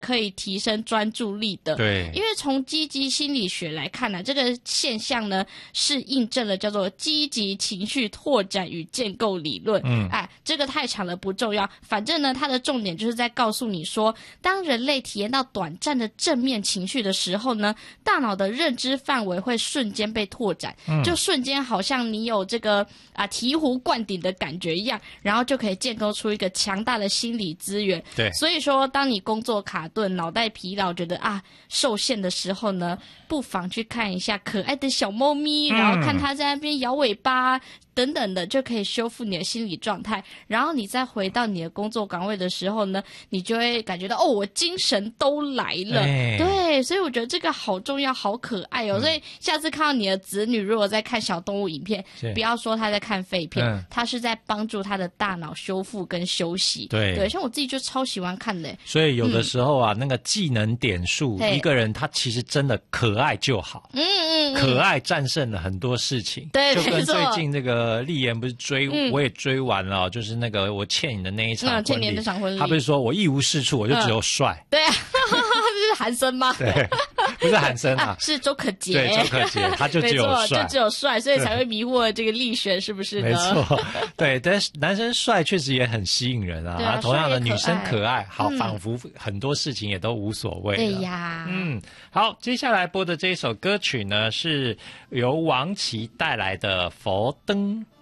可以提升专注力的。 对， 因为从积极心理学来看呢，这个现象呢是印证了叫做积极情绪拓展与建构理论。这个太长了不重要，反正呢它的重点就是在告诉你说，当人类体验到短暂的正面情绪的时候呢，大脑的认知范围会瞬间被拓展，就瞬间好像你有这个醍醐灌顶的感觉一样，然后就可以建构出一个强大的心理资源。 对， 所以说当你工作卡顿、脑袋疲劳，觉得受限的时候呢，不妨去看一下可爱的小猫咪，然后看它在那边摇尾巴等等的，就可以修复你的心理状态。然后你再回到你的工作岗位的时候呢，你就会感觉到我精神都来了。对，所以我觉得这个好重要，好可爱哦。所以下次看到你的子女如果在看小动物影片，不要说他在看废片，他是在帮助他的大脑修复跟休息。对，像我自己就超喜欢看的。 所以有的时候那个技能点数，一个人他其实真的可爱就好。可爱战胜了很多事情。对，就跟最近这个立言不是我也追完了，就是那个我欠你的那一场婚礼。欠你那场婚礼，他不是说我一无是处，我就只有帅。 对啊，这是韩森吗？ 对，不是韩森是周可杰。 对，周可杰，他就只有帅， 就只有帅，所以才会迷惑这个立璇，是不是呢？ 没错，对，但是男生帅确实也很吸引人啊。同样的，女生可爱，好，仿佛很多事情也都无所谓了。 对呀， 好，接下来播的这一首歌曲呢，是由王琦带来的《佛灯》。